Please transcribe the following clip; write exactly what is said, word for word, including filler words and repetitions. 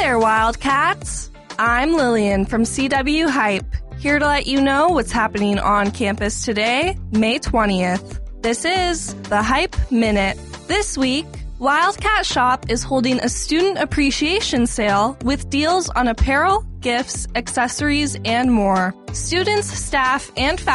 there, Wildcats! I'm Lillian from C W Hype, here to let you know what's happening on campus today, May twentieth. This is the Hype Minute. This week, Wildcat Shop is holding a student appreciation sale with deals on apparel, gifts, accessories, and more. Students, staff, and faculty